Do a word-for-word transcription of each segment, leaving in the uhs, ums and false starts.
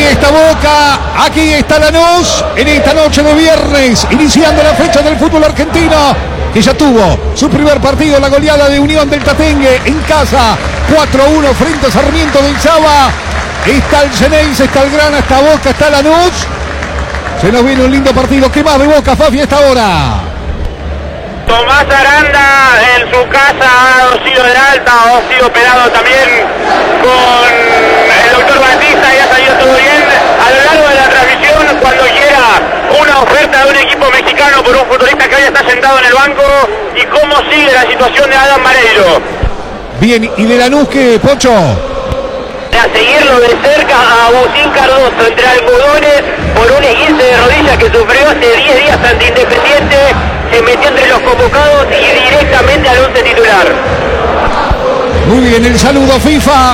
está Boca, aquí está Lanús, en esta noche de viernes, iniciando la fecha del fútbol argentino, que ya tuvo su primer partido, la goleada de Unión del Tatengue en casa, cuatro a uno frente a Sarmiento del Saba. Está el Xeneize, está el Grana, está Boca, está Lanús. Se nos viene un lindo partido. ¿Qué más de Boca, Fafi, a esta hora? Tomás Aranda en su casa ha sido de alta, ha sido operado también con el doctor Batista y ha salido todo bien. A lo largo de la transmisión, cuando quiera una oferta de un equipo mexicano por un futbolista que hoy está sentado en el banco, y cómo sigue la situación de Adam Mareiro. Bien, ¿y de Lanús qué, Pocho? A seguirlo de cerca a Agustín Cardoso entre algodones por un esguince de rodilla que sufrió hace diez días ante Independiente. Se metió entre los convocados y directamente al once titular. Muy bien, el saludo FIFA.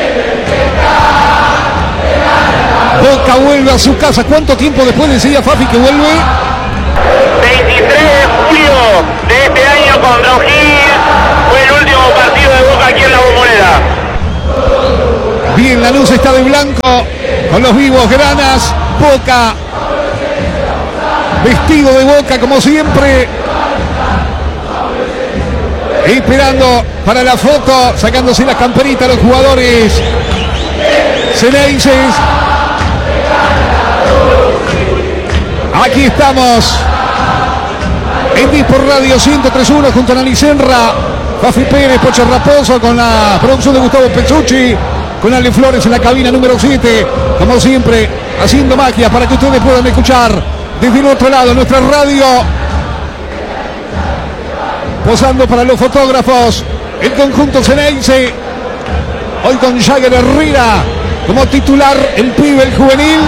Boca vuelve a su casa. ¿Cuánto tiempo después decía Fafi que vuelve? veintitrés de julio de este año contra O'Higgins. Fue el último partido de Boca aquí en la Bombonera. Bien, Lanús está de blanco con los vivos granas. Boca vestido de Boca como siempre, esperando para la foto, sacándose las camperitas los jugadores Xeneize. Aquí estamos en Dispor Radio ciento tres punto uno junto a Nani Senra, Fafi Pérez, Pocho Raposo, con la producción de Gustavo Pezzucci, con Ale Flores en la cabina número siete, como siempre haciendo magia para que ustedes puedan escuchar desde el otro lado nuestra radio, posando para los fotógrafos el conjunto Xeneize, hoy con Jagger Herrera como titular, el pibe, el juvenil.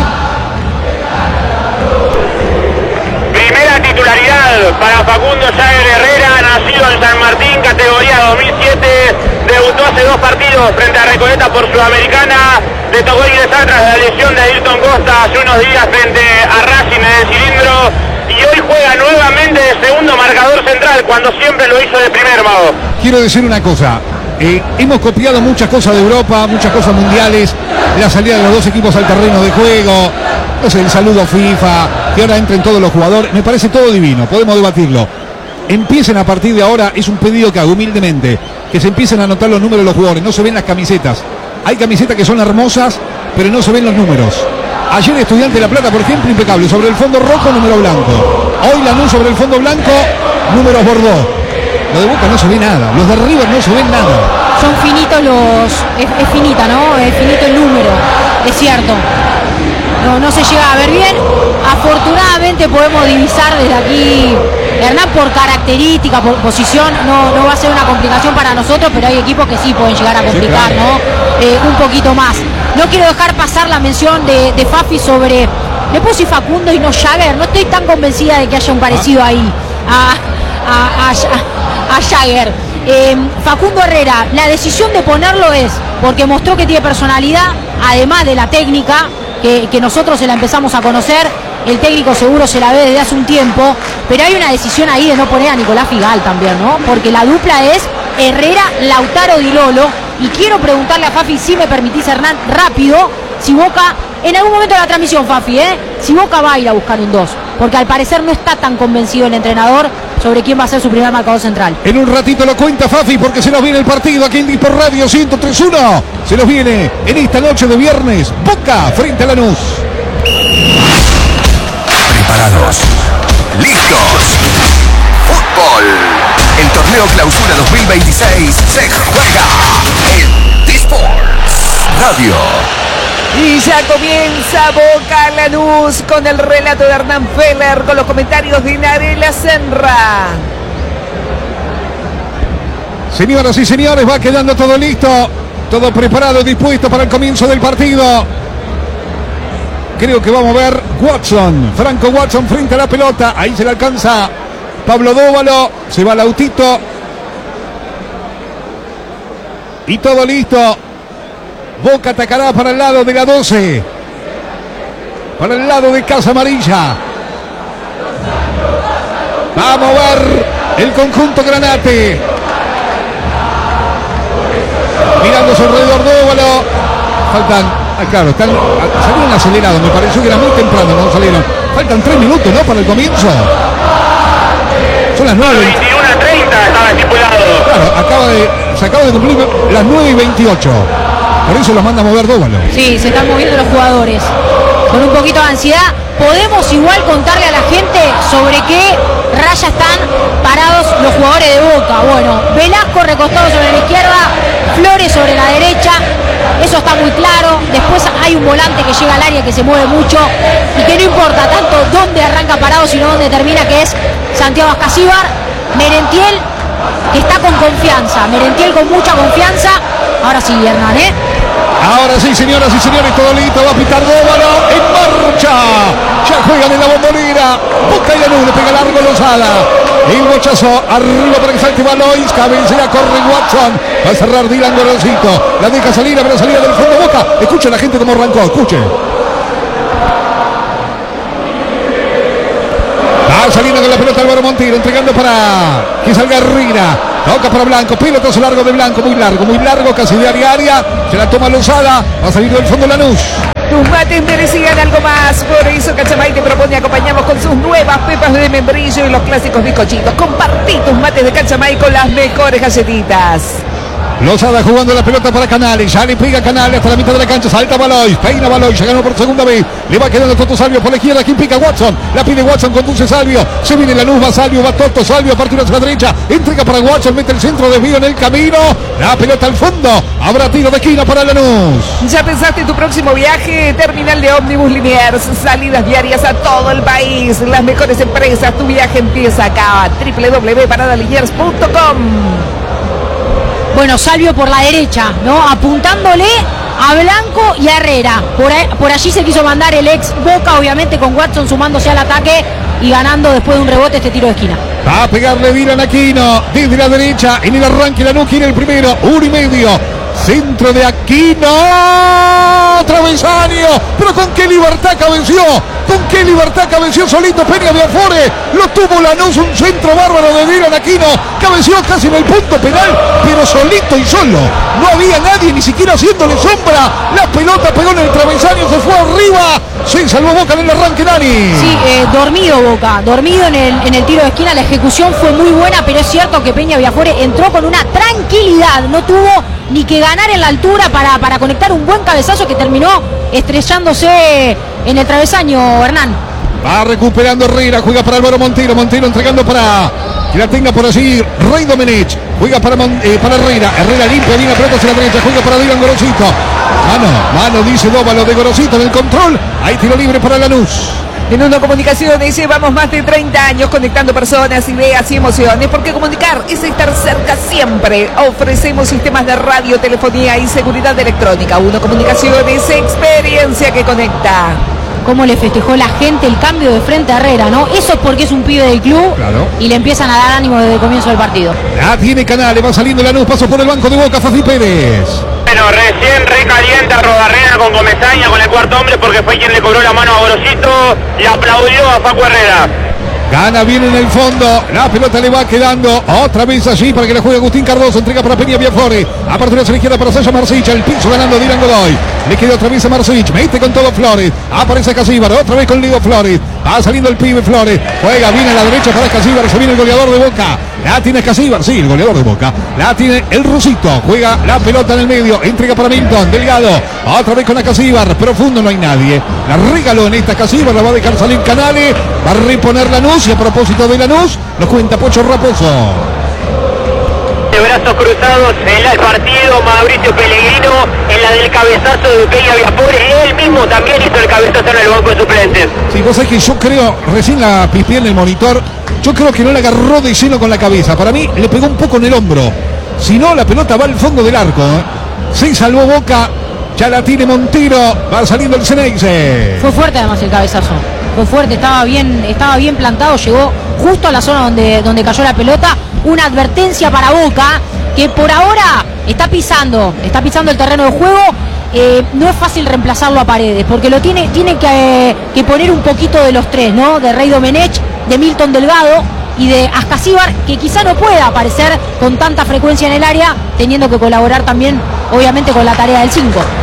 Primera titularidad para Facundo Jagger Herrera, nacido en San Martín, categoría dos mil siete, debutó hace dos partidos frente a Recoleta por Sudamericana, le tocó ingresar tras la lesión de Ailton Costa hace unos días frente a Racing en el cilindro, y hoy juega nuevamente de segundo marcador central cuando siempre lo hizo de primer, Mago. Quiero decir una cosa, eh, hemos copiado muchas cosas de Europa, muchas cosas mundiales, la salida de los dos equipos al terreno de juego, no sé, el saludo FIFA, que ahora entren todos los jugadores, me parece todo divino, podemos debatirlo. Empiecen a partir de ahora, es un pedido que hago humildemente, que se empiecen a anotar los números de los jugadores, no se ven las camisetas. Hay camisetas que son hermosas, pero no se ven los números. Ayer Estudiante de La Plata, por ejemplo, impecable, sobre el fondo rojo, número blanco. Hoy Lanús sobre el fondo blanco, números Bordeaux. Lo de Boca no se ve nada, los de River no se ven nada. Son finitos los... Es, es finita, ¿no? Es finito el número, es cierto. No, no se llega a ver bien. Afortunadamente podemos divisar desde aquí, Hernán, por característica, por posición, no, no va a ser una complicación para nosotros, pero hay equipos que sí pueden llegar a complicar, sí, claro, ¿no? Eh, un poquito más. No quiero dejar pasar la mención de, de Fafi sobre... Le puse Facundo y no Jagger. No estoy tan convencida de que haya un parecido ahí a, a, a, a, a Jagger. Eh, Facundo Herrera, la decisión de ponerlo es porque mostró que tiene personalidad, además de la técnica, que, que nosotros se la empezamos a conocer. El técnico seguro se la ve desde hace un tiempo, pero hay una decisión ahí de no poner a Nicolás Figal también, ¿no? Porque la dupla es Herrera, Lautaro Di Lolo, y quiero preguntarle a Fafi, si me permitís, Hernán, rápido, si Boca, en algún momento de la transmisión, Fafi, ¿eh? Si Boca va a ir a buscar un dos, porque al parecer no está tan convencido el entrenador sobre quién va a ser su primer marcador central. En un ratito lo cuenta Fafi, porque se nos viene el partido aquí en Dispor Radio ciento tres punto uno. Se nos viene en esta noche de viernes, Boca frente a Lanús. Preparados, listos, fútbol. El torneo Clausura dos mil veintiséis se juega en Dispor Radio. Y ya comienza Boca Lanús con el relato de Hernán Feller, con los comentarios de Narela Senra. Señoras y señores, va quedando todo listo, todo preparado, dispuesto para el comienzo del partido. Creo que vamos a ver Watson, Franco Watson frente a la pelota, ahí se le alcanza Pablo Dóvalo, se va Lautito y todo listo. Boca atacará para el lado de la doce, para el lado de Casa Amarilla. Vamos a ver el conjunto Granate, mirando su alrededor Dóvalo. Faltan Ah, claro, están, salieron acelerados, me pareció que era muy temprano, no salieron. Faltan tres minutos, ¿no? Para el comienzo. Son las nueve. veintiuno a treinta estaba estipulado. Claro, acaba de, se acaba de cumplir las nueve y veintiocho. Por eso los manda a mover Dóvalo. Sí, se están moviendo los jugadores. Con un poquito de ansiedad. Podemos igual contarle a la gente sobre qué raya están parados los jugadores de Boca. Bueno, Velasco recostado sobre la izquierda, Flores sobre la derecha. Eso está muy claro. Después hay un volante que llega al área que se mueve mucho y que no importa tanto dónde arranca parado, sino dónde termina, que es Santiago Ascasíbar. Merentiel, que está con confianza. Merentiel con mucha confianza. Ahora sí, Hernán, ¿eh? Ahora sí, señoras y señores, todo listo, va a pitar Dóvalo, en marcha, ya juegan en la bombonera, Boca y Lanús, le pega largo Lozada, el bochazo, arriba para que salte Valois, cabecea, corre Watson, va a cerrar Dylan Gorosito, la deja salir, pero salida del fondo Boca, escuchen la gente como arrancó, escuchen. Va saliendo con la pelota Álvaro Montero, entregando para que salga Herrera. Toca para Blanco, pelotazo largo de Blanco, muy largo, muy largo, casi de área a área. Se la toma Lozada, va a salir del fondo Lanús. Tus mates merecían algo más, por eso Cachamay te propone acompañarnos con sus nuevas pepas de membrillo y los clásicos bizcochitos. Compartí tus mates de Cachamay con las mejores galletitas. Lozada jugando la pelota para Canales, ya le pega Canales hasta la mitad de la cancha, salta Valois, peina Valois, ya ganó por segunda vez, le va quedando Toto Salvio por la izquierda, quien pica Watson, la pide Watson, conduce Salvio, se viene Lanús, va Salvio, va Toto, Salvio, partido hacia la derecha, entrega para Watson, mete el centro, desvío en el camino, la pelota al fondo, habrá tiro de esquina para Lanús. ¿Ya pensaste en tu próximo viaje? Terminal de Ómnibus Liniers, salidas diarias a todo el país, las mejores empresas, tu viaje empieza acá, doble u doble u doble u punto parada liniers punto com. Bueno, Salvio por la derecha, ¿no? Apuntándole a Blanco y a Herrera. Por, ahí, por allí se quiso mandar el ex Boca, obviamente con Watson sumándose al ataque y ganando después de un rebote este tiro de esquina. Va a pegarle Dylan Aquino desde la derecha, en el arranque Lanús quiere el primero, uno y medio. Centro de Aquino, travesaño, pero con qué libertad cabeció, con qué libertad cabeció solito Peña Biafore, lo tuvo Lanús, un centro bárbaro de Dylan Aquino, cabeció casi en el punto penal, pero solito y solo, no había nadie ni siquiera haciéndole sombra, la pelota pegó en el travesaño, se fue arriba, se salvó Boca en el arranque, Dani. Sí, eh, dormido Boca, dormido en el, en el tiro de esquina, la ejecución fue muy buena, pero es cierto que Peña Biafore entró con una tranquilidad, no tuvo ni que ganar en la altura para, para conectar un buen cabezazo que terminó estrellándose en el travesaño, Hernán. Va recuperando Herrera, juega para Álvaro Montero, Montero entregando para que la tenga por allí Rey Domenech, juega para, eh, para Herrera, Herrera limpia, viene la pelota hacia la derecha, juega para Dylan Gorosito, mano, mano dice Dóvalo de Gorosito en el control, hay tiro libre para Lanús. En Uno Comunicaciones llevamos más de treinta años conectando personas, ideas y emociones, porque comunicar es estar cerca siempre. Ofrecemos sistemas de radio, telefonía y seguridad electrónica. Uno Comunicaciones, experiencia que conecta. Cómo le festejó la gente el cambio de frente a Herrera, ¿no? Eso es porque es un pibe del club, claro, y le empiezan a dar ánimo desde el comienzo del partido. La tiene Canales, va saliendo Lanús, paso por el banco de Boca, Fafi Pérez. Bueno, recién recalienta Robarrena con Comesaña, con el cuarto hombre, porque fue quien le cobró la mano a Gorosito y aplaudió a Facu Herrera. Gana bien en el fondo, la pelota le va quedando otra vez allí para que la juegue Agustín Cardoso, entrega para Peña Biafore, apertura hacia la izquierda para Sasha Marcich, el piso ganando Dylan Godoy, le queda otra vez a Marcich, mete con todo Flores, aparece Casíbar, otra vez con Lido Flores, va saliendo el pibe Flores, juega bien a la derecha para Casíbar, se viene el goleador de Boca, la tiene Casíbar, sí, el goleador de Boca, la tiene el rusito, juega la pelota en el medio, entrega para Milton, Delgado, otra vez con la Casíbar, profundo no hay nadie, la regaló en esta Casíbar, la va a dejar salir Canales, va a reponer Lanús. Y a propósito de Lanús, nos cuenta Pocho Raposo. De brazos cruzados en el partido, Mauricio Pellegrino en la del cabezazo de Peña Biafore, él mismo también hizo el cabezazo en el banco de suplentes. Sí, vos sabés que yo creo, recién la pispié en el monitor, yo creo que no la agarró de lleno con la cabeza, para mí le pegó un poco en el hombro, si no la pelota va al fondo del arco, ¿eh? Se salvó Boca, ya la tiene Montero, va saliendo el Ceneice. Fue fuerte además el cabezazo. Fue fuerte, estaba bien, estaba bien plantado, llegó justo a la zona donde, donde cayó la pelota. Una advertencia para Boca, que por ahora está pisando, está pisando el terreno de juego. Eh, no es fácil reemplazarlo a Paredes, porque lo tiene, tiene que, que poner un poquito de los tres, ¿no? De Rey Domenech, de Milton Delgado y de Ascasíbar, que quizá no pueda aparecer con tanta frecuencia en el área, teniendo que colaborar también, obviamente, con la tarea del cinco.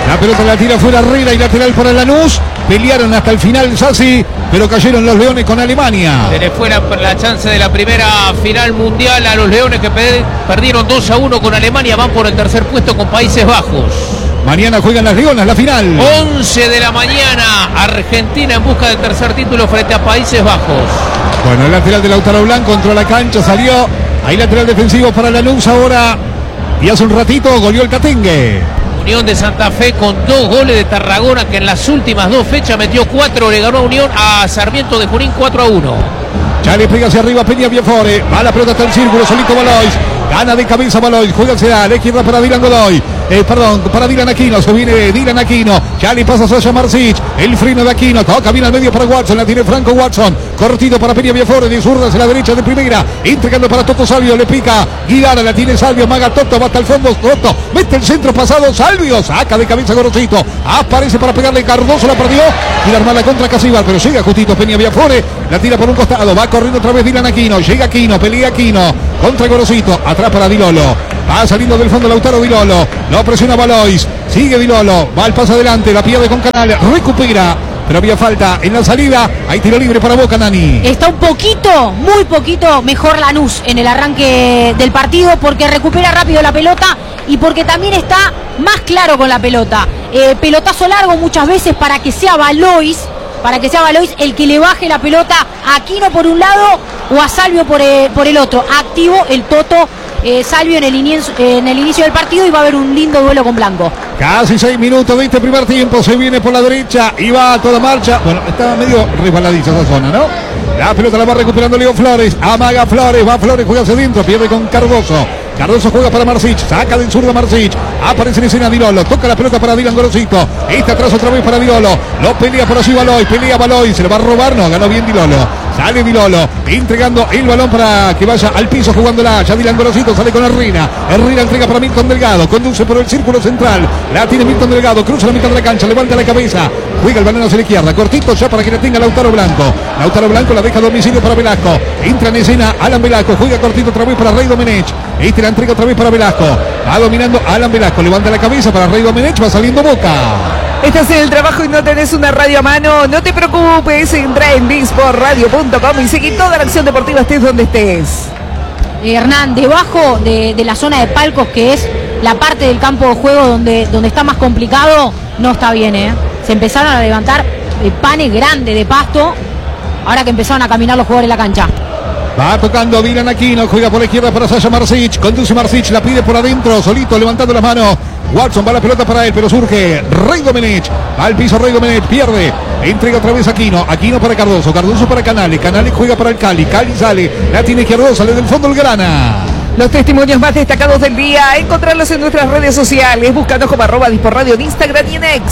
La pelota la tira fuera Herrera y lateral para Lanús. Pelearon hasta el final Sassi, pero cayeron los Leones con Alemania. Se les fue la, la chance de la primera final mundial a los Leones, que pe- perdieron dos a uno con Alemania. Van por el tercer puesto con Países Bajos. Mañana juegan las Leonas la final. once de la mañana, Argentina en busca del tercer título frente a Países Bajos. Bueno, el lateral de Lautaro Blanco entró a la cancha, salió. Hay lateral defensivo para Lanús ahora. Y hace un ratito goleó el Tatengue. Unión de Santa Fe con dos goles de Tarragona, que en las últimas dos fechas metió cuatro. Le ganó a Unión a Sarmiento de Junín cuatro a uno. Ya le pega hacia arriba Peña Biafore. Va la pelota hasta el círculo, solito Balois. Gana de cabeza Balois. Juega hacia la izquierda para Dylan Godoy. Eh, perdón, para Dylan Aquino. Se viene Dylan Aquino. Ya le pasa a Sasha Marsic. El freno de Aquino. Toca bien al medio para Watson. La tiene Franco Watson. Cortito para Peña Biafore. De zurda hacia la derecha de primera. Entregando para Toto Salvio. Le pica Guidara. La tiene Salvio. Maga Toto. Va hasta el fondo. Toto. Mete el centro pasado. Salvio. Saca de cabeza Gorosito. Aparece para pegarle. Cardoso la perdió. Tira armada contra Casíbar. Pero llega justito Peña Biafore. La tira por un costado. Va corriendo otra vez Dylan Aquino. Llega Aquino. Pelea Aquino. Contra Gorosito. Atrás para Dilolo. Va saliendo del fondo Lautaro Dilolo. Lo presiona Balois. Sigue Dilolo. Va al paso adelante. La pierde con Canales. Recupera. Pero había falta en la salida. Hay tiro libre para Boca, Nani. Está un poquito, muy poquito mejor Lanús en el arranque del partido, porque recupera rápido la pelota y porque también está más claro con la pelota. Eh, pelotazo largo muchas veces para que sea Balois, para que sea Balois el que le baje la pelota a Aquino por un lado o a Salvio por el, por el otro. Activo el Toto eh, Salvio en el, inicio, en el inicio del partido, y va a haber un lindo duelo con Blanco. Casi seis minutos de este primer tiempo. Se viene por la derecha y va a toda marcha. Bueno, estaba medio resbaladiza esa zona, ¿no? La pelota la va recuperando Leo Flores. Amaga Flores. Va Flores, juega hacia adentro. Pierde con Cardoso. Cardoso juega para Marsic. Saca del zurdo Marsic. Aparece en escena Dilolo. Toca la pelota para Dylan Gorosito. Está atrás otra vez para Dilolo. Lo pelea por allí Balois. Pelea Balois. Se lo va a robar. No, ganó bien Dilolo. Sale Dilolo. Entregando el balón para que vaya al piso jugándola. Ya Dylan Gorosito sale con Herrera. Herrera entrega para Milton Delgado. Conduce por el círculo central. La tiene Milton Delgado. Cruza la mitad de la cancha. Levanta la cabeza. Juega el balón hacia la izquierda. Cortito ya para que la tenga Lautaro Blanco. Lautaro Blanco la deja a domicilio para Velasco. Entra en escena Alan Velasco. Juega cortito otra vez para Rey Domenech. Este la entrega otra vez para Velasco. Va dominando Alan Velasco. Levanta la cabeza para Rey Domenech. Va saliendo Boca. Estás en el trabajo y no tenés una radio a mano. No te preocupes. Entra en disport radio punto com y seguí toda la acción deportiva, estés donde estés. Eh, Hernán, debajo de, de la zona de palcos, que es la parte del campo de juego donde, donde está más complicado, no está bien, ¿eh? Se empezaron a levantar eh, panes grandes de pasto ahora que empezaron a caminar los jugadores en la cancha. Va tocando Dylan Aquino, juega por la izquierda para Sasha Marsic, conduce Marsic, la pide por adentro, solito levantando las manos. Watson va la pelota para él, pero surge Rey Domenech, va al piso Rey Domenech, pierde, entrega otra vez Aquino, Aquino para Cardoso, Cardoso para Canales, Canales juega para el Cali, Cali sale, la tiene Cardoso, sale del fondo el Grana. Los testimonios más destacados del día, encontrarlos en nuestras redes sociales, búscanos como arroba disporradio en Instagram y en X.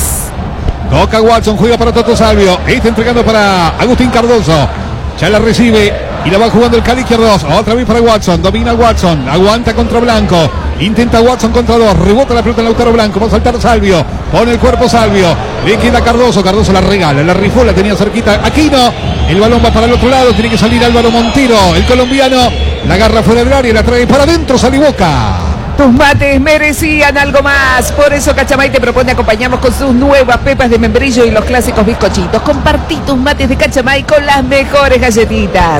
Toca Watson, juega para Toto Salvio, está entregando para Agustín Cardoso, ya la recibe y la va jugando el Cali izquierdos, otra vez para Watson, domina Watson, aguanta contra Blanco, intenta Watson contra dos, rebota la pelota en Lautaro Blanco, va a saltar Salvio, pone el cuerpo Salvio, le queda Cardoso, Cardoso la regala, la rifó, la tenía cerquita Aquino, el balón va para el otro lado, tiene que salir Álvaro Montero, el colombiano, la agarra fuera del área, la trae para adentro, sale Boca. Tus mates merecían algo más, por eso Cachamay te propone acompañarnos con sus nuevas pepas de membrillo y los clásicos bizcochitos. Compartí tus mates de Cachamay con las mejores galletitas.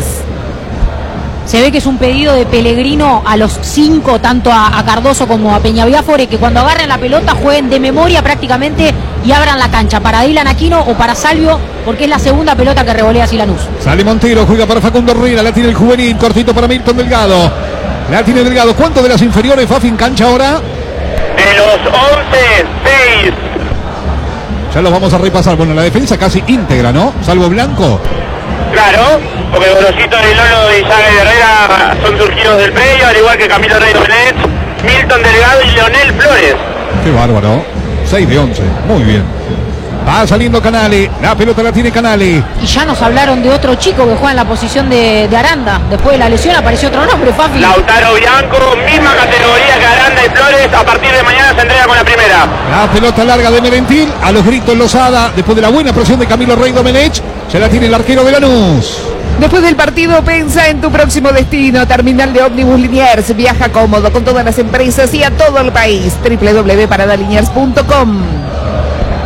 Se ve que es un pedido de Pellegrino a los cinco, tanto a, a Cardoso como a Peñaviafore, que cuando agarren la pelota jueguen de memoria prácticamente y abran la cancha para Dylan Aquino o para Salvio, porque es la segunda pelota que revolea Lanús. Sale Montero, juega para Facundo Herrera, la tiene el juvenil, cortito para Milton Delgado. La tiene Delgado. ¿Cuánto de las inferiores Fafi en cancha ahora? De los once, seis. Ya los vamos a repasar. Bueno, la defensa casi íntegra, ¿no? Salvo Blanco. Claro, porque Gorosito, Dilolo y Isabel Herrera son surgidos del predio, al igual que Camilo Rey Domenech, Milton Delgado y Leonel Flores. Qué bárbaro. seis de once. Muy bien. Va saliendo Canale. La pelota la tiene Canale. Y ya nos hablaron de otro chico que juega en la posición de, de Aranda. Después de la lesión apareció otro nombre, Fafi. Lautaro Bianco, misma categoría que Aranda y Flores. A partir de mañana se entrega con la primera. La pelota larga de Merentil. A los gritos Lozada. Después de la buena presión de Camilo Rey Domenech. Ya la tiene el arquero de Lanús. Después del partido, pensa en tu próximo destino. Terminal de ómnibus Liniers. Viaja cómodo con todas las empresas y a todo el país. doble u doble u doble u punto parada liniers punto com.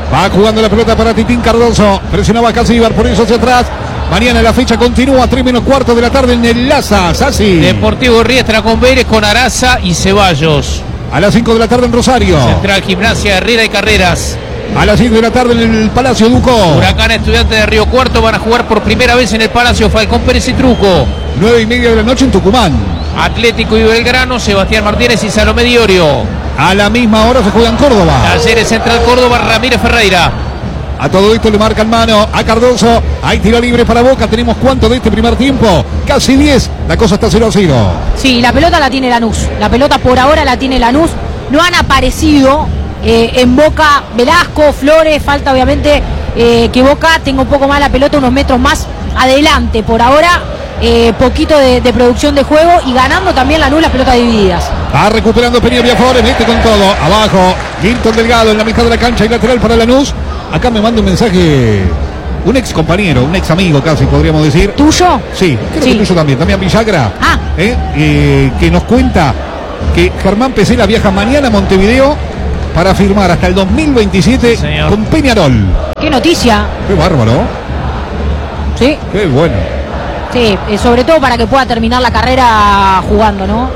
Va jugando la pelota para Titín Cardoso. Presionaba Casíbar, por eso hacia atrás. Mañana la fecha continúa, tres menos cuarto de la tarde en el Laza, Sassi. Deportivo Riestra con Vélez, con Araza y Ceballos. A las cinco de la tarde en Rosario. Central Gimnasia, Herrera y Carreras. A las cinco de la tarde en el Palacio Duco. Huracán Estudiantes de Río Cuarto van a jugar por primera vez en el Palacio Falcón Pérez y Truco. Nueve y media de la noche en Tucumán. Atlético y Belgrano, Sebastián Martínez y Salomé Diorio. A la misma hora se juega en Córdoba. Talleres Central Córdoba, Ramírez Ferreira. A todo esto le marcan mano a Cardoso. Hay tiro libre para Boca. Tenemos cuánto de este primer tiempo. Casi diez. La cosa está cero a cero. Sí, la pelota la tiene Lanús. La pelota por ahora la tiene Lanús. No han aparecido eh, en Boca Velasco, Flores. Falta obviamente eh, que Boca tenga un poco más la pelota, unos metros más adelante. Por ahora, eh, poquito de, de producción de juego y ganando también Lanús las pelotas divididas. Va recuperando Peña Viafores. Mete con todo. Abajo. Milton Delgado en la mitad de la cancha y lateral para Lanús. Acá me manda un mensaje un ex compañero, un ex amigo casi podríamos decir. ¿Tuyo? Sí, creo Sí. que tuyo también, también Villagra. Ah. ¿eh? Eh, que nos cuenta que Germán Pesela viaja mañana a Montevideo para firmar hasta el dos mil veintisiete Sí, señor. con Peñarol. Qué noticia. Qué bárbaro, Sí, qué bueno. sí, eh, sobre todo para que pueda terminar la carrera jugando, ¿no?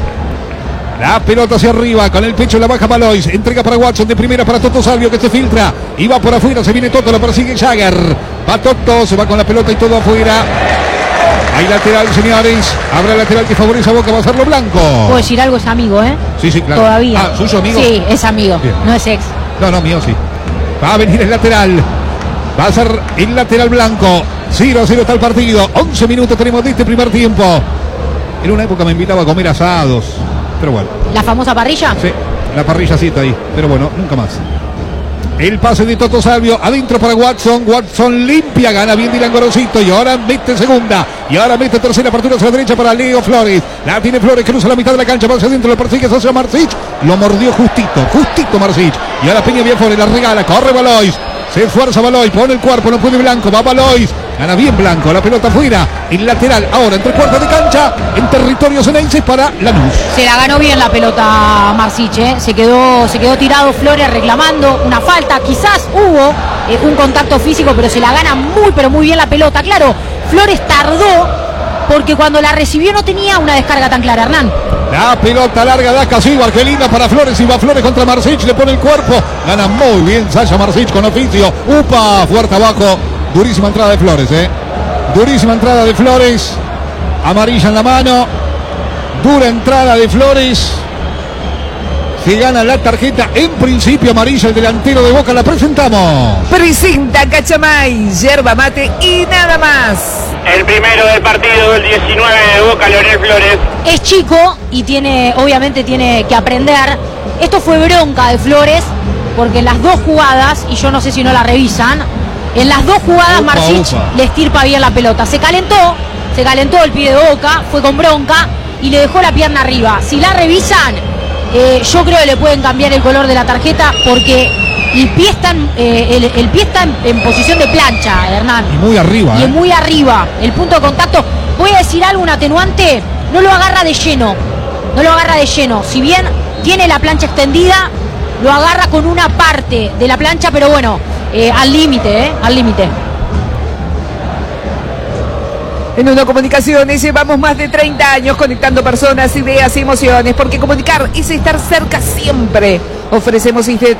La pelota hacia arriba, con el pecho la baja Valois. Entrega para Watson, de primera para Toto Salvio, que se filtra. Y va por afuera, se viene Toto, lo persigue Jagger. Va Toto, se va con la pelota y todo afuera. Hay lateral, señores. Habrá lateral que favorece a Boca, va a ser lo blanco. Puedo decir algo, es amigo, ¿eh? Sí, sí, claro. Todavía. Ah, ¿suyo amigo? Sí, es amigo, Bien. no es ex. No, no, mío sí. Va a venir el lateral. Va a ser el lateral blanco. cero a cero está el partido. once minutos tenemos de este primer tiempo. En una época me invitaba a comer asados. Pero bueno. La famosa parrilla. Sí, la parrilla sí está ahí. Pero bueno, nunca más. El pase de Toto Salvio. Adentro para Watson. Watson limpia. Gana bien Dylan Gorosito. Y ahora mete segunda. Y ahora mete tercera. Apertura hacia la derecha para Leo Flores. La tiene Flores. Cruza la mitad de la cancha. Va hacia adentro. Lo persigue hacia Marcich. Lo mordió justito. Justito Marcich. Y ahora Peña Viafores. La regala. Corre Valois. Se esfuerza Valois. Pone el cuerpo. No puede Blanco. Va Valois. Gana bien Blanco. La pelota afuera. El lateral. Ahora entre cuartos de cancha. En territorio ceneices para Lanús. Se la ganó bien la pelota Marcich, ¿eh? Se quedó, se quedó tirado Flores reclamando una falta. Quizás hubo eh, un contacto físico, pero se la gana muy, pero muy bien la pelota. Claro, Flores tardó porque cuando la recibió no tenía una descarga tan clara, Hernán. La pelota larga da Casillo, qué linda para Flores, y va Flores contra Marcich, le pone el cuerpo, gana muy bien Sasha Marcich con oficio, upa, fuerte abajo, durísima entrada de Flores, eh, durísima entrada de Flores, amarilla en la mano, dura entrada de Flores, se gana la tarjeta, en principio amarilla, el delantero de Boca, la presentamos. Presenta Cachamay, yerba mate y nada más. El primero del partido del diecinueve de Boca, Leonel Flores. Es chico y tiene, obviamente tiene que aprender. Esto fue bronca de Flores, porque en las dos jugadas, y yo no sé si no la revisan, en las dos jugadas Upa, Marcich upa. le estirpa bien la pelota. Se calentó, se calentó el pie de Boca, fue con bronca y le dejó la pierna arriba. Si la revisan, eh, yo creo que le pueden cambiar el color de la tarjeta porque el pie está en, eh, el, el pie está en, en posición de plancha, Hernán. Y muy arriba, Y eh. es muy arriba. El punto de contacto, voy a decir algo, un atenuante, no lo agarra de lleno. No lo agarra de lleno. Si bien tiene la plancha extendida, lo agarra con una parte de la plancha, pero bueno, eh, al límite, eh, al límite. En Uno Comunicaciones llevamos más de treinta años conectando personas, ideas y emociones, porque comunicar es estar cerca siempre. Ofrecemos Infe-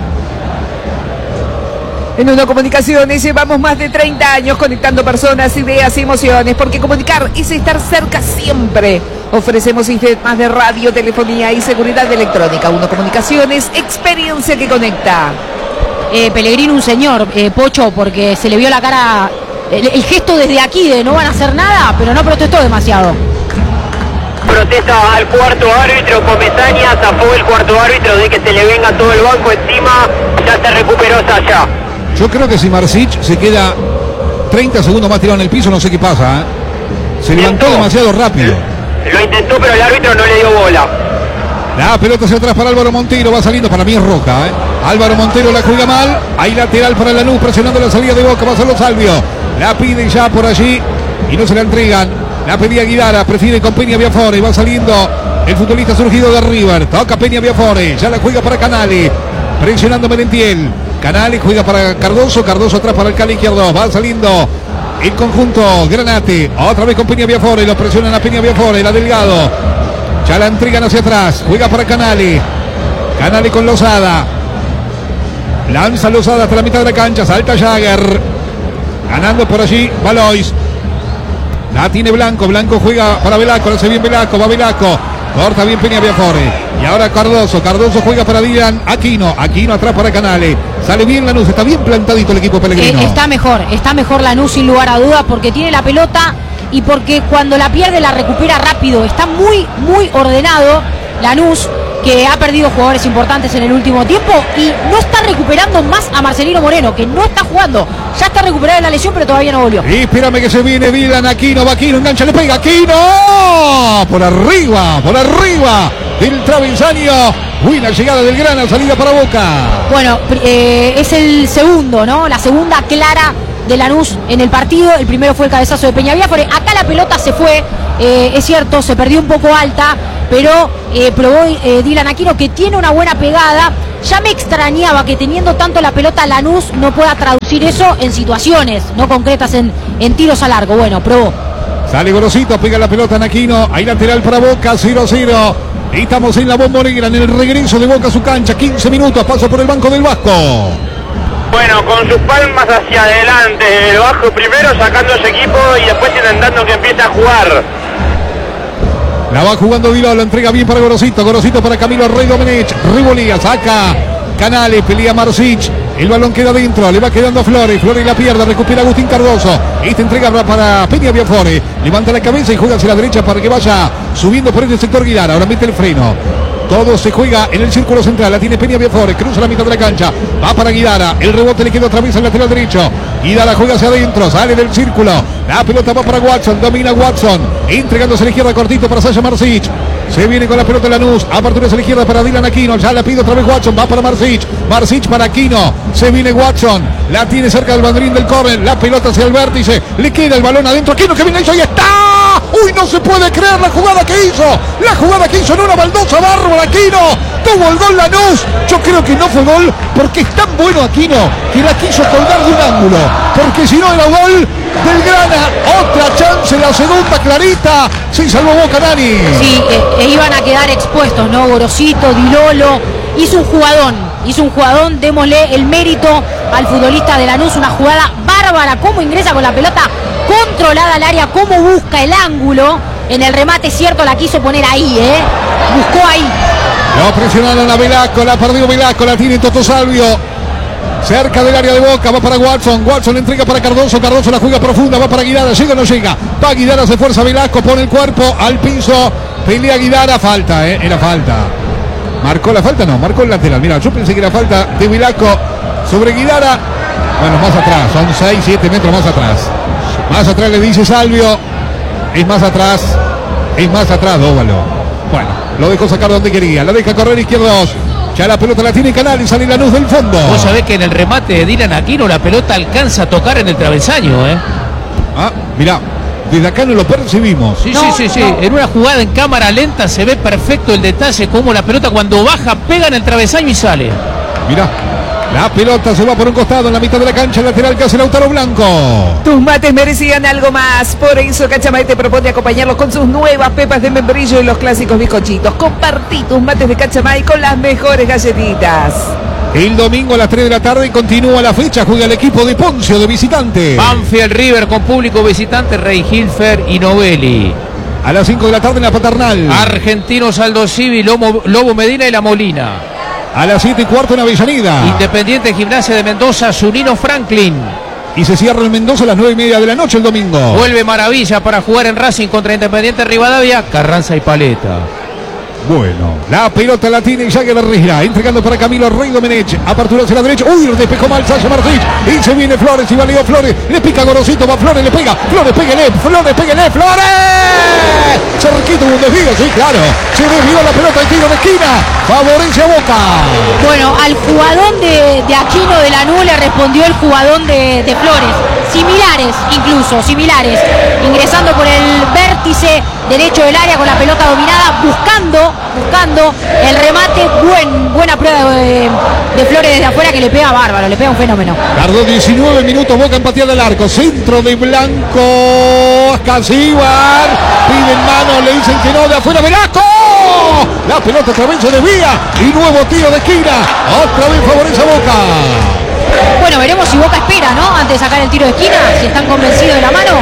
En Uno Comunicaciones llevamos más de treinta años conectando personas, ideas y emociones, porque comunicar es estar cerca siempre. Ofrecemos sistemas de radio, telefonía y seguridad electrónica. Uno Comunicaciones, experiencia que conecta. Eh, Pellegrino, un señor, eh, Pocho, porque se le vio la cara, el, el gesto desde aquí de no van a hacer nada, pero no protestó demasiado. Protesta al cuarto árbitro, Comesaña, zafó el cuarto árbitro de que se le venga todo el banco encima, ya se recuperó Sasha. Yo creo que si Marcich se queda treinta segundos más tirado en el piso, no sé qué pasa, ¿eh? Se levantó demasiado rápido. Lo intentó, pero el árbitro no le dio bola. La pelota hacia atrás para Álvaro Montero, va saliendo, para mí es roja, ¿eh? Álvaro Montero la juega mal, hay lateral para Lanús, presionando la salida de Boca, va a hacerlo Salvio. La pide ya por allí y no se la entregan. La pedía Guidara, prefiere con Peña Viafore, va saliendo el futbolista surgido de River. Toca Peña Viafore, ya la juega para Canale, presionando Merentiel. Canales juega para Cardoso, Cardoso atrás para el Cali izquierdo, va saliendo el conjunto Granate, otra vez con Peña Viafore, lo presionan a Peña Viafore, la Delgado, ya la entregan hacia atrás, juega para Canales, Canales con Lozada, lanza Lozada hasta la mitad de la cancha, salta Jagger, ganando por allí Valois, la tiene Blanco, Blanco juega para Velasco, lo hace bien Velasco, va Velasco, corta bien Peña Viafore. Y ahora Cardoso, Cardoso juega para Dylan Aquino, Aquino atrás para Canales. Sale bien Lanús, está bien plantadito el equipo Pellegrino. Eh, está mejor, está mejor Lanús sin lugar a dudas porque tiene la pelota y porque cuando la pierde la recupera rápido. Está muy, muy ordenado Lanús, que ha perdido jugadores importantes en el último tiempo y no está recuperando más a Marcelino Moreno, que no está jugando. Ya está recuperada la lesión, pero todavía no volvió. Y espérame que se viene Dylan Aquino, va Aquino, engancha, le pega Aquino. Por arriba, por arriba del travesaño. Buena llegada del Grana, salida para Boca. Bueno, eh, es el segundo, ¿no? La segunda clara de Lanús en el partido. El primero fue el cabezazo de Peña Viafore. Acá la pelota se fue, eh, es cierto, se perdió un poco alta, pero eh, probó eh, Dylan Aquino, que tiene una buena pegada. Ya me extrañaba que teniendo tanto la pelota Lanús no pueda traducir eso en situaciones no concretas, en, en tiros a largo. Bueno, probó. Sale Gorosito, pega la pelota en Aquino, hay lateral para Boca, cero a cero. Estamos en la Bombonera, en el regreso de Boca a su cancha, quince minutos, paso por el banco del Vasco. Bueno, con sus palmas hacia adelante, el Vasco primero sacando ese equipo y después intentando que empiece a jugar. La va jugando Vilo, la entrega bien para Gorosito, Gorosito para Camilo Rey Domenech, Ribolía, saca Canales, pelea Marsic, el balón queda dentro, le va quedando a Flores, Flores la pierde, recupera Agustín Cardoso, esta entrega para Peña Viafore, levanta la cabeza y juega hacia la derecha para que vaya subiendo por este sector Guidara, ahora mete el freno. Todo se juega en el círculo central, la tiene Peña Viafore, cruza la mitad de la cancha, va para Guidara, el rebote le queda otra vez al lateral derecho, Guidara juega hacia adentro, sale del círculo, la pelota va para Watson, domina Watson, entregándose a la izquierda cortito para Sasha Marsic, se viene con la pelota Lanús, apertura hacia la izquierda para Dylan Aquino, ya la pide otra vez Watson, va para Marsic, Marsic para Aquino, se viene Watson, la tiene cerca del banderín del córner, la pelota hacia el vértice, le queda el balón adentro, Aquino que viene eso, ahí está. Uy, no se puede creer la jugada que hizo, la jugada que hizo en una baldosa bárbara Aquino, tuvo el gol Lanús, yo creo que no fue gol porque es tan bueno Aquino que la quiso colgar de un ángulo, porque si no era gol del Grana, otra chance, la segunda clarita, se salvó Boca, Dani. Sí, eh, eh, iban a quedar expuestos, ¿no? Gorosito, Dilolo, hizo un jugadón, hizo un jugadón, démosle el mérito al futbolista de Lanús, una jugada bárbara, cómo ingresa con la pelota controlada al área, cómo busca el ángulo, en el remate cierto la quiso poner ahí, ¿eh? Buscó ahí. Lo presionaron a Velasco, la perdió Velasco, la tiene Toto Salvio. Cerca del área de Boca, va para Watson, Watson le entrega para Cardoso, Cardoso la juega profunda, va para Guidara, llega o no llega, va Guidara, se fuerza Velasco, pone el cuerpo al piso, pelea Guidara, falta, eh, era falta. ¿Marcó la falta? No, marcó el lateral, mira, yo pensé que era falta de Velasco sobre Guidara, bueno, más atrás, son seis, siete metros más atrás. Más atrás le dice Salvio, es más atrás, es más atrás, Dóvalo. Bueno, lo dejó sacar donde quería, la deja correr izquierdos. Ya la pelota la tiene Canales, sale la luz del fondo. Vos sabés que en el remate de Dylan Aquino la pelota alcanza a tocar en el travesaño, ¿eh? Ah, mirá, desde acá no lo percibimos. Sí, No, sí, sí, sí. no. En una jugada en cámara lenta se ve perfecto el detalle, cómo la pelota cuando baja pega en el travesaño y sale. Mirá, la pelota se va por un costado en la mitad de la cancha, el lateral que hace Lautaro Blanco. Tus mates merecían algo más, por eso Cachamay te propone acompañarlos con sus nuevas pepas de membrillo y los clásicos bizcochitos. Compartí tus mates de Cachamay con las mejores galletitas. El domingo a las tres de la tarde continúa la fecha, juega el equipo de Poncio de visitante. Banfield River con público visitante, Rey Hilfer y Novelli. A las cinco de la tarde en la Paternal. Argentinos Aldo Civi, Lobo, Lobo Medina y La Molina. A las siete y cuarto en Avellaneda. Independiente Gimnasia de Mendoza, Zunino Franklin. Y se cierra el Mendoza a las nueve y media de la noche el domingo. Vuelve Maravilla para jugar en Racing contra Independiente Rivadavia, Carranza y Paleta. Bueno, la pelota la tiene Jagger Herrera, entregando para Camilo Rey Domenech, apertura hacia la derecha, uy, lo despejó mal Sasha Martich, y se viene Flores, y valió Flores, le pica Gorosito, va Flores, le pega, Flores, pégale, Flores, pégale, Flores, cerquito un desvío, sí, claro, se desvió la pelota, el tiro de esquina, favorece a Boca. Bueno, al jugadón de, de Aquino de Lanús le respondió el jugadón de, de Flores, similares incluso, similares, ingresando por el vértice derecho del área con la pelota dominada, buscando buscando el remate, buen, buena prueba de, de Flores desde afuera que le pega bárbaro, le pega un fenómeno. Tardó diecinueve minutos, Boca en patear del arco, centro de Blanco, Casíbar, piden mano, le dicen que no, de afuera Velasco, la pelota otra vez se desvía y nuevo tiro de esquina, otra vez favorece a Boca. Bueno, veremos si Boca espera, ¿no? Antes de sacar el tiro de esquina, si están convencidos de la mano.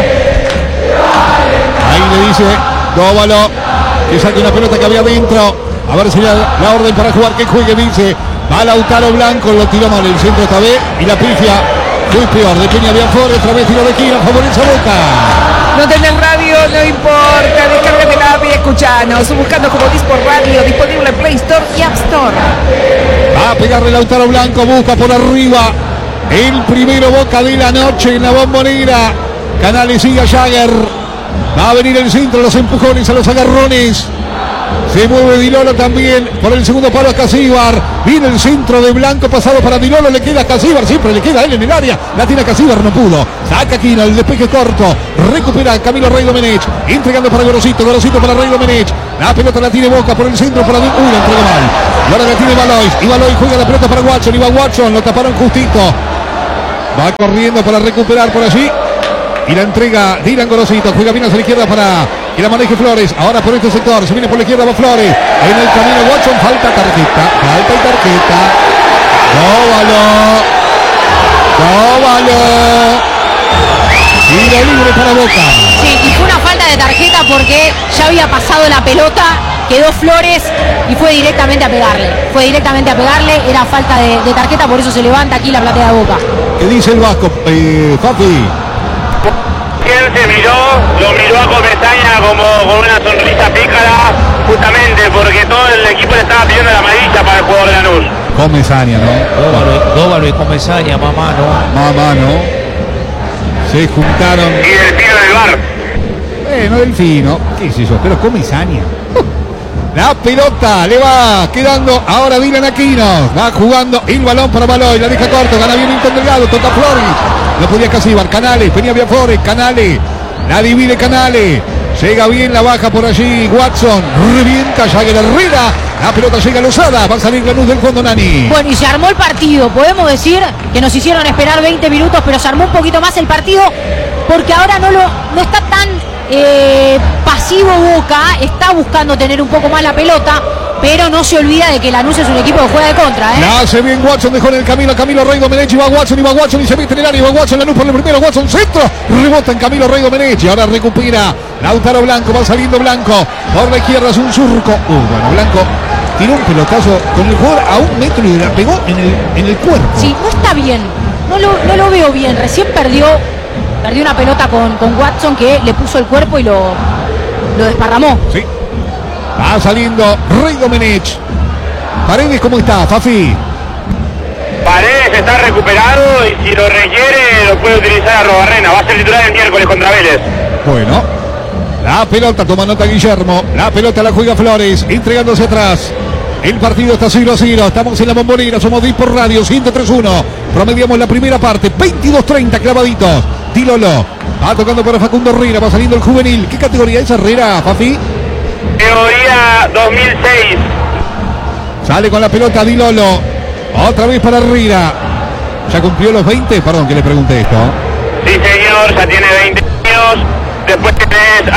Ahí le dice Dóvalo que saque una pelota que había dentro. A ver si la, la orden para jugar, que juegue, dice. Va Lautaro Blanco, lo tiró mal el centro esta vez y la pifia fue peor. De Peña Bianfore, otra vez tiro de esquina, favorece a Boca. No tenés radio, no importa, descárgate la app y escuchanos. Buscando como Dispor Radio, disponible en Play Store y App Store. Va a pegarle Lautaro Blanco, busca por arriba el primero Boca de la noche en la Bombonera. Canales sigue a Jagger. Va a venir el centro, los empujones a los agarrones. Se mueve Dilolo también por el segundo palo a Casíbar. Viene el centro de Blanco pasado para Dilolo. Le queda a Casíbar, siempre le queda a él en el área. La tiene Casíbar, no pudo. Saca Quino, el despeje corto. Recupera Camilo Rey Domenech. Entregando para Gorosito, Gorosito para Rey Domenech. La pelota la tiene Boca por el centro para... Uy, la entregó mal. Y ahora la tiene Valois. Y Valois juega la pelota para Watson. Y va Watson, lo taparon justito. Va corriendo para recuperar por allí. Y la entrega Dylan Gorosito. Juega bien hacia la izquierda para que la maneje Flores. Ahora por este sector. Se viene por la izquierda, va Flores. En el camino Watson. Falta tarjeta. Falta y tarjeta. Dóvalo. Dóvalo. Tiro libre para Boca. Sí, y fue una falta de tarjeta porque ya había pasado la pelota. Quedó Flores y fue directamente a pegarle. Fue directamente a pegarle. Era falta de, de tarjeta. Por eso se levanta aquí la platea de Boca. ¿Qué dice el Vasco? Eh, Papi. ¿Quién se miró? Lo miró a Comesaña como con una sonrisa pícara, justamente porque todo el equipo le estaba pidiendo la amarilla para el jugador de Lanús. Comesaña, ¿no? Dóvalo, Dóvalo y Comesaña, mamá, ¿no? Mamá, ¿no? Se juntaron. Y del tiro del bar. Bueno, Delfino, qué sé yo, pero Comesaña. La pelota le va quedando ahora Dylan Aquino. Va jugando el balón para Baloy. La deja corto, gana bien Milton Delgado, toca Flores. No podía Casíbar, Canales, venía Bianfore, Canales. La divide Canales. Llega bien, la baja por allí Watson. Revienta Jagger Herrera. La pelota llega a Lozada. Va a salir Lanús del fondo, Nani. Bueno, y se armó el partido. Podemos decir que nos hicieron esperar veinte minutos, pero se armó un poquito más el partido porque ahora no, lo, no está tan eh, pasivo Boca. Está buscando tener un poco más la pelota, pero no se olvida de que Lanús es un equipo que juega de contra, ¿eh? La hace bien Watson, dejó en el camino a Camilo Rey Domenech. Y va Watson, y va Watson y se mete en el área. Y va Watson, Lanús por el primero. Watson centro. Rebota en Camilo Rey Domenech. Y ahora recupera Lautaro Blanco. Va saliendo Blanco. Por la izquierda es un surco. Uh, bueno, Blanco tiró un pelotazo con el jugador a un metro y la pegó en el, en el cuerpo. Sí, no está bien. No lo, no lo veo bien. Recién perdió, perdió una pelota con, con Watson que le puso el cuerpo y lo, lo desparramó. Sí. Va saliendo Rey Domenech. Paredes, ¿cómo está, Fafi? Paredes está recuperado y si lo requiere lo puede utilizar a Robarrena. Va a ser titular el miércoles contra Vélez. Bueno. La pelota, toma nota Guillermo. La pelota la juega Flores, entregándose atrás. El partido está cero a cero. Estamos en la Bombonera, somos Dispor Radio ciento tres punto uno. Promediamos la primera parte, veintidós treinta clavaditos. Dilolo. Va tocando para Facundo Herrera, va saliendo el juvenil. ¿Qué categoría es Herrera, Fafi? Teoría dos mil seis. Sale con la pelota Dilolo. Otra vez para Herrera. ¿Ya cumplió los veinte? Perdón que le pregunté esto. Sí, señor, ya tiene veinte años. Después tenés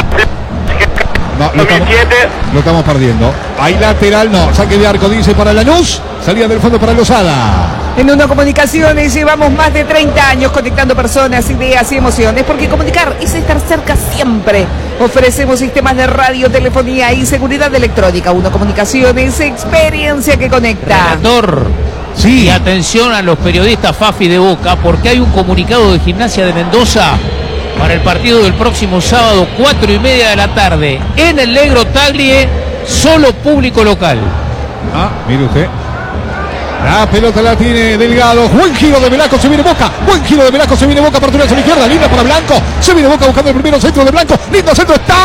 No, lo, estamos, dos mil siete. lo estamos perdiendo. Hay lateral, no. Saque de arco, dice para Lanús. Salida del fondo para Lozada. En Uno Comunicaciones llevamos más de treinta años conectando personas, ideas y emociones, porque comunicar es estar cerca siempre. Ofrecemos sistemas de radio, telefonía y seguridad electrónica. Uno Comunicaciones, experiencia que conecta. Relator. Sí. Y atención a los periodistas Fafi de Boca, porque hay un comunicado de Gimnasia de Mendoza para el partido del próximo sábado, cuatro y media de la tarde, en el Negro Taglie, solo público local. Ah, mire usted. La pelota la tiene Delgado. Buen giro de Velasco, se viene Boca. Buen giro de Velasco, se viene Boca. Apertura hacia la izquierda, linda para Blanco. Se viene Boca buscando el primero centro de Blanco. Lindo centro, está.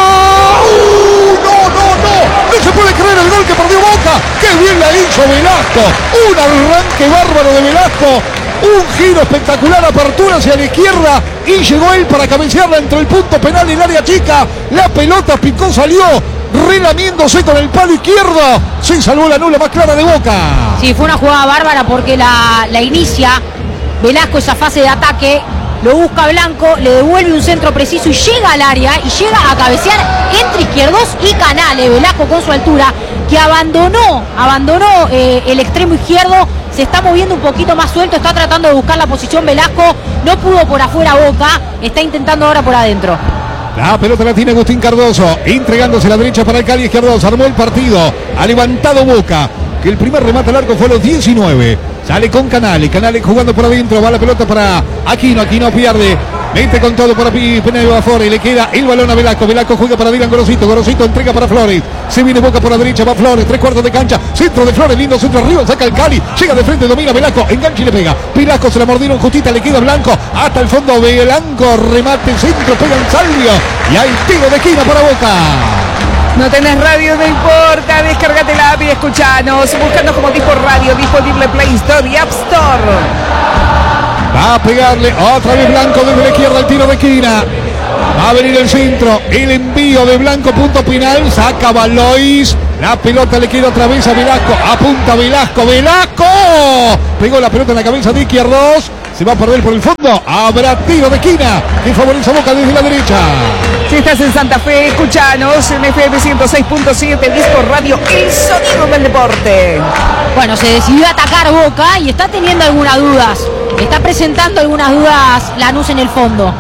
¡Uh! No, no, no. No se puede creer el gol que perdió Boca. ¡Qué bien la hizo Velasco! Un arranque bárbaro de Velasco. Un giro espectacular, apertura hacia la izquierda y llegó él para cabecearla entre el punto penal y el área chica. La pelota picó, salió relamiéndose con el palo izquierdo. Se salvó la nula más clara de Boca. Sí, fue una jugada bárbara porque la, la inicia Velasco esa fase de ataque, lo busca Blanco, le devuelve un centro preciso y llega al área y llega a cabecear entre Izquierdos y Canales. Velasco con su altura, que abandonó, abandonó eh, el extremo izquierdo, se está moviendo un poquito más suelto, está tratando de buscar la posición Velasco, no pudo por afuera Boca, está intentando ahora por adentro. La pelota la tiene Agustín Cardoso, entregándose a la derecha para el Cali Izquierdos, armó el partido, ha levantado Boca, que el primer remate al arco fue a los diecinueve. Sale con Canales, Canales jugando por adentro, va la pelota para Aquino, Aquino pierde, mete con todo por aquí Penedo afuera y le queda el balón a Velasco, Velasco juega para Dylan Gorosito, Gorosito entrega para Flores, se viene Boca por la derecha, va Flores, tres cuartos de cancha, centro de Flores, lindo centro arriba, saca el Cali, llega de frente, domina Velasco, engancha y le pega, Velasco se la mordieron justita, le queda Blanco, hasta el fondo Blanco, remate, centro, pega en Salvio y hay tiro de esquina para Boca. No tenés radio, no importa, descárgate la app y escuchanos. Búscanos como Dispo Radio, disponible Play Store y App Store. Va a pegarle otra vez Blanco desde la izquierda, el tiro de esquina. Va a venir el centro, el envío de Blanco, punto final, saca Valois. La pelota le queda otra vez a Velasco, apunta Velasco, Velasco. Pegó la pelota en la cabeza de Izquierdos. Se va a perder por el fondo. Habrá tiro de esquina que favorece a Boca desde la derecha. Si estás en Santa Fe, escuchanos en F M ciento seis punto siete, Dispo Radio, el sonido del deporte. Bueno, se decidió atacar Boca y está teniendo algunas dudas. Está presentando algunas dudas Lanús en el fondo.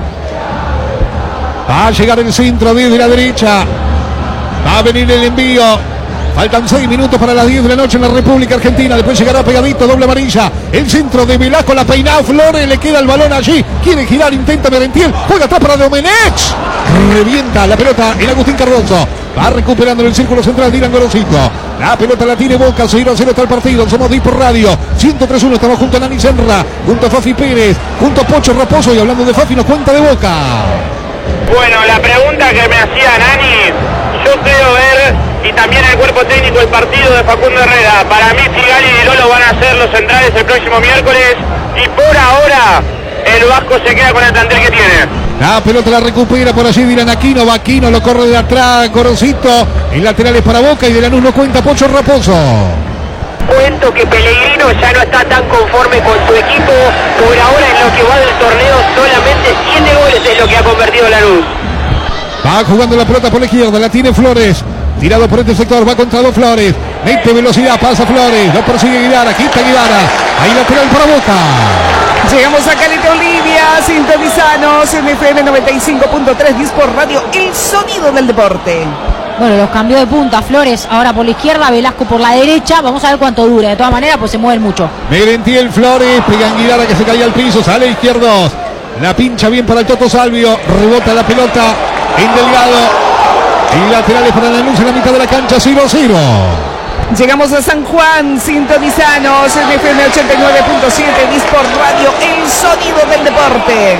Va a llegar el centro desde la derecha. Va a venir el envío. Faltan seis minutos para las diez de la noche en la República Argentina. Después llegará pegadito, doble amarilla. El centro de Velasco, la peinada Flores. Le queda el balón allí. Quiere girar, intenta Merentiel. Juega atrás para Domenech. Revienta la pelota en Agustín Cardoso. Va recuperando en el círculo central Dylan Gorosito. La pelota la tiene Boca. cero a cero está el partido. Somos Dispo Radio. ciento tres uno. Estamos junto a Nani Senra. Junto a Fafi Pérez. Junto a Pocho Raposo. Y hablando de Fafi, nos cuenta de Boca. Bueno, la pregunta que me hacía Nani, yo creo ver, y también el cuerpo técnico, el partido de Facundo Herrera. Para mí Figali y Lolo van a ser los centrales el próximo miércoles, y por ahora el Vasco se queda con el plantel que tiene. La pelota la recupera por allí Dylan Aquino, va Aquino, lo corre de atrás, Gorosito, el lateral es para Boca y de Lanús no cuenta Pocho Raposo. Cuento que Pellegrino ya no está tan conforme con su equipo. Por ahora en lo que va del torneo solamente siete goles es lo que ha convertido Lanús. Va jugando la pelota por la izquierda, la tiene Flores. Tirado por este sector, va contra dos Flores. Mete velocidad, pasa Flores. Lo persigue Guidara, quita Guidara. Ahí lateral para Boca. Llegamos a Caleta Olivia, sintonizanos en F M noventa y cinco punto tres, Dispo Radio, el sonido del deporte. Bueno, los cambió de punta, Flores ahora por la izquierda, Velasco por la derecha, vamos a ver cuánto dura, de todas maneras pues se mueven mucho. Merentiel, Flores, pegan Guidara que se caía al piso, sale Izquierdos, la pincha bien para el Toto Salvio, rebota la pelota en Delgado, y laterales para Lanús en la mitad de la cancha, cero a cero. Llegamos a San Juan, sintonizanos en F M ochenta y nueve punto siete, Dispo Radio, el sonido del deporte.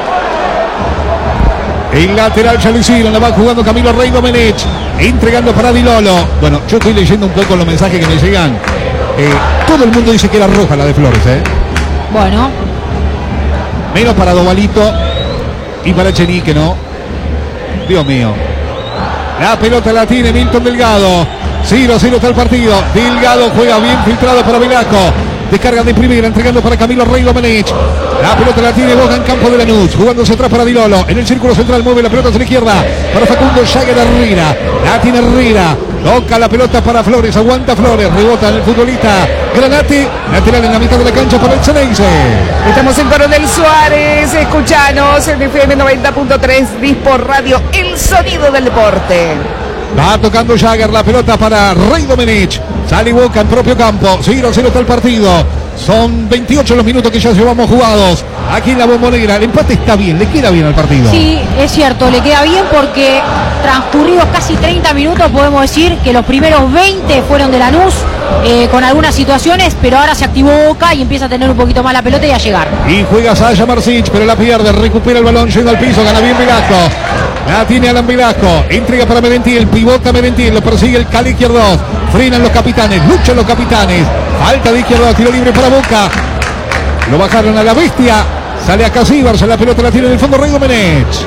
El lateral ya lo hicieron, la va jugando Camilo Rey Domenech, entregando para Di Lolo. Bueno, yo estoy leyendo un poco los mensajes que me llegan. Eh, todo el mundo dice que era roja la de Flores, ¿eh? Bueno. Menos para Dovalito y para Chenique, ¿no? Dios mío. La pelota la tiene Milton Delgado. cero a cero está el partido. Delgado juega bien filtrado para Velasco. Descarga de primera, entregando para Camilo Rey Domenech. La pelota la tiene Boca en campo de Lanús. Jugándose atrás para Di Lolo. En el círculo central mueve la pelota hacia la izquierda. Para Facundo Jagger Herrera. La tiene Herrera. Toca la pelota para Flores. Aguanta Flores. Rebota en el futbolista Granate. Lateral en la mitad de la cancha para el Ceneice. Estamos en Coronel Suárez. Escuchanos en F M noventa punto tres, Dispo Radio, el sonido del deporte. Va tocando Jagger, la pelota para Rey Domenech. Sale Boca en propio campo. cero a cero está el partido. Son veintiocho los minutos que ya llevamos jugados aquí en la Bombonera. El empate está bien, le queda bien al partido. Sí, es cierto, le queda bien porque transcurridos casi treinta minutos podemos decir que los primeros veinte fueron de Lanús, eh, con algunas situaciones, pero ahora se activó Boca y empieza a tener un poquito más la pelota y a llegar. Y juega Saya Marcich, pero la pierde, recupera el balón, llega al piso, gana bien Velasco. La tiene Alan Velasco, entrega para Merentiel, pivota Merentiel, lo persigue el Cali Izquierdos, frenan los capitanes, luchan los capitanes, falta de Izquierdos, tiro libre para Boca, lo bajaron a la bestia, sale a Casíbar, la pelota la tiene en el fondo Rey Domenech.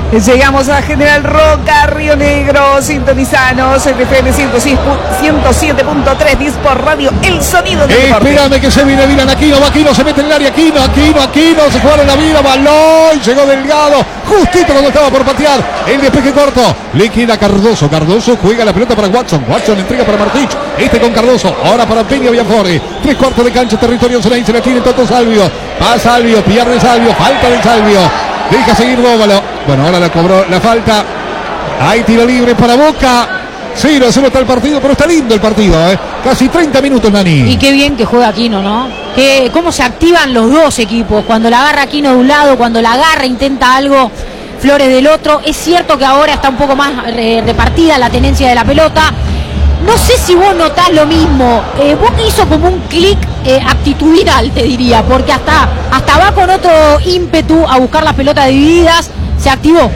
Llegamos a General Roca, Río Negro, sintonizanos en F M ciento siete punto tres, Disport Radio, el sonido del deporte. Espérame que se viene Dylan Aquino, Aquino se mete en el área, Aquino, Aquino, Aquino, se juega en la vida, balón, llegó Delgado, justito cuando estaba por patear, el despeje corto, le queda Cardoso, Cardoso juega la pelota para Watson, Watson entrega para Martich, este con Cardoso, ahora para Peña Villaflores, tres cuartos de cancha, territorio Ceney, se la tiene Toto Salvio, va Salvio, pierde Salvio, falta de Salvio, deja seguir Dóvalo, bueno, ahora la cobró la falta, hay tiro libre para Boca, cero a cero está el partido, pero está lindo el partido, ¿eh? Casi treinta minutos, Nani. Y qué bien que juega Aquino, ¿no? Que, cómo se activan los dos equipos, cuando la agarra Aquino de un lado, cuando la agarra, intenta algo Flores del otro. Es cierto que ahora está un poco más eh, repartida la tenencia de la pelota. No sé si vos notás lo mismo. Eh, Boca hizo como un clic eh, actitudinal, te diría, porque hasta, hasta va con otro ímpetu a buscar las pelotas divididas. Se activó.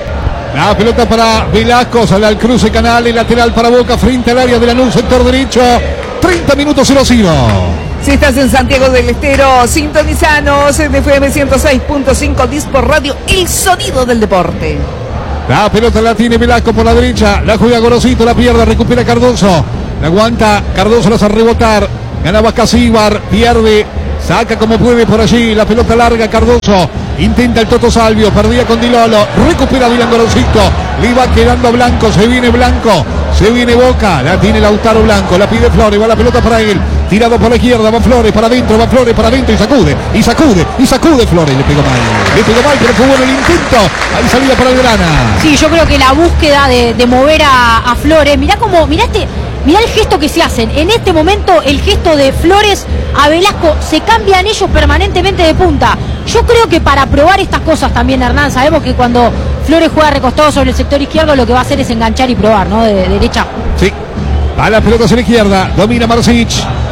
La pelota para Velasco, sale al cruce canal, el lateral para Boca, frente al área de Lanús, sector derecho. treinta minutos cero cero. Si estás en Santiago del Estero, sintonizanos en F M ciento seis punto cinco, Disport Radio, el sonido del deporte. La pelota la tiene Velasco por la derecha, la juega Gorosito, la pierde, recupera Cardoso. La aguanta, Cardoso la hace rebotar, gana Vazcasíbar, pierde, saca como puede por allí, la pelota larga, Cardoso. Intenta el Toto Salvio, perdía con Dilolo, recupera Dylan Gorosito, le va quedando Blanco, se viene Blanco, se viene Boca, la tiene Lautaro Blanco, la pide Flores, va la pelota para él, tirado por la izquierda, va Flores para adentro, va Flores para adentro y sacude, y sacude, y sacude Flores, le pegó mal, le pegó mal, pero fue bueno el intento, ahí salida para el Grana. Sí, yo creo que la búsqueda de, de mover a, a Flores, mirá cómo, mirá este, mirá el gesto que se hacen, en este momento el gesto de Flores a Velasco, se cambian ellos permanentemente de punta. Yo creo que para probar estas cosas también, Hernán, sabemos que cuando Flores juega recostado sobre el sector izquierdo, lo que va a hacer es enganchar y probar, ¿no? De, de derecha. Sí, va la pelota hacia la izquierda, domina Marcic,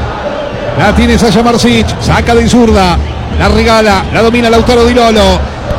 la tiene Sasha Marcic, saca de zurda, la regala, la domina Lautaro Dilolo,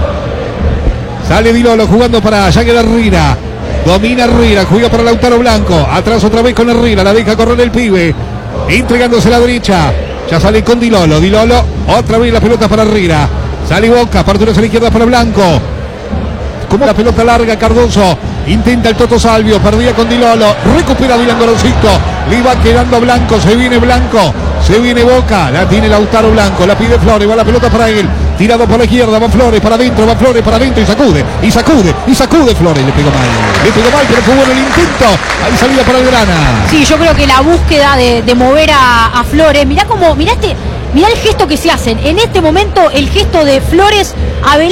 sale Dilolo jugando para Jagger Herrera, domina Herrera, juega para Lautaro Blanco, atrás otra vez con Herrera, la deja correr el pibe, entregándose a la derecha, ya sale con Dilolo, Dilolo, otra vez la pelota para Herrera, sale Boca, apertura hacia la izquierda para Blanco, como la pelota larga, Cardoso, intenta el Toto Salvio, perdía con Dilolo, recupera Dylan Gorosito, le va quedando Blanco, se viene Blanco, se viene Boca, la tiene Lautaro Blanco, la pide Flores, va la pelota para él, tirado por la izquierda, va Flores para adentro, va Flores para adentro y sacude, y sacude, y sacude Flores, le pegó mal, le pegó mal, pero fue bueno el intento, ahí salida para el Grana. Sí, yo creo que la búsqueda de, de mover a, a Flores, mirá cómo, mirá este, mirá el gesto que se hacen, en este momento el gesto de Flores a Velasco.